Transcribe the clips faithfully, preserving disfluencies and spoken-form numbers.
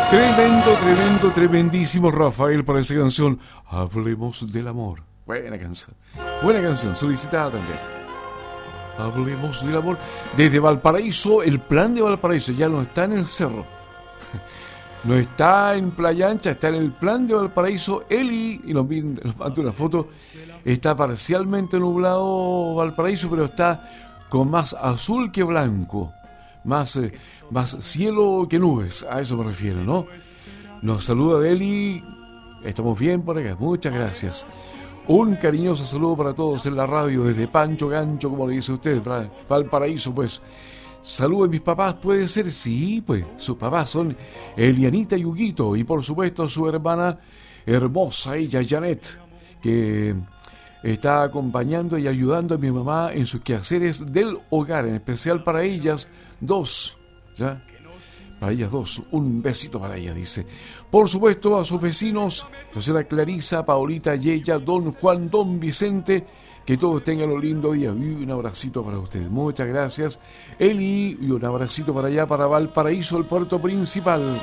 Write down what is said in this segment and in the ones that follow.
Tremendo, tremendo, tremendísimo Rafael para esa canción. Hablemos del amor. Buena canción. Buena canción, solicitada también. Hablemos del amor. Desde Valparaíso, el plan de Valparaíso ya no está en el cerro. No está en Playa Ancha, está en el plan de Valparaíso. Eli, y nos, nos mandó una foto, está parcialmente nublado Valparaíso, pero está con más azul que blanco. Más, eh, más cielo que nubes, a eso me refiero, ¿no? Nos saluda Eli, estamos bien por acá, muchas gracias. Un cariñoso saludo para todos en la radio desde Pancho Gancho, como le dice usted, Valparaíso, pues. Saludos a mis papás, ¿puede ser? Sí, pues, sus papás son Elianita y Huguito, y por supuesto su hermana hermosa, ella, Janet, que está acompañando y ayudando a mi mamá en sus quehaceres del hogar, en especial para ellas dos, ¿ya? Para ellas dos, un besito para ella, dice. Por supuesto, a sus vecinos, la señora Clarisa, Paulita, Yeya, don Juan, don Vicente, que todos tengan un lindo día. Y un abracito para ustedes, muchas gracias. Eli, y un abracito para allá, para Valparaíso, el puerto principal.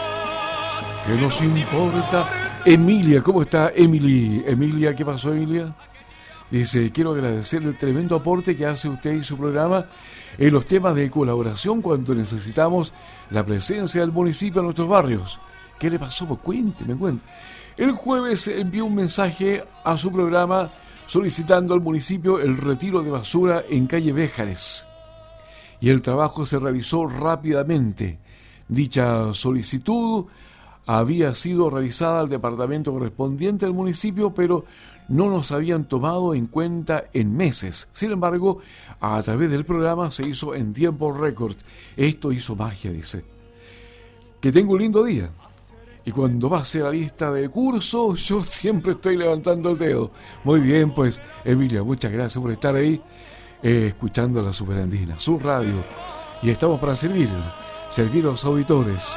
¿Qué nos importa? Emilia, ¿cómo está Emily? Emilia, ¿qué pasó, Emilia? Dice, quiero agradecer el tremendo aporte que hace usted y su programa en los temas de colaboración cuando necesitamos la presencia del municipio en nuestros barrios. ¿Qué le pasó? Pues cuénteme, cuénteme. El jueves envió un mensaje a su programa solicitando al municipio el retiro de basura en calle Béjares. Y el trabajo se realizó rápidamente. Dicha solicitud había sido realizada al departamento correspondiente del municipio, pero no nos habían tomado en cuenta en meses. Sin embargo, a través del programa se hizo en tiempo récord. Esto hizo magia, dice. Que tenga un lindo día. Y cuando pase la lista de curso, yo siempre estoy levantando el dedo. Muy bien, pues, Emilia, muchas gracias por estar ahí, eh, escuchando la Superandina, su radio. Y estamos para servir, servir a los auditores.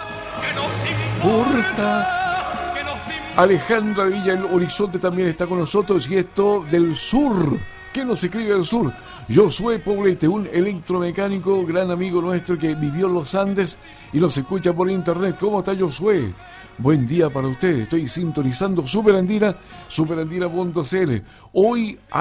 Porta. Alejandra de Villa el Horizonte también está con nosotros, y esto del sur. ¿Qué nos escribe del sur? Josué Poblete, un electromecánico, gran amigo nuestro que vivió en los Andes y nos escucha por internet. ¿Cómo está, Josué? Buen día para usted. Estoy sintonizando Superandina, superandina punto c l. Hoy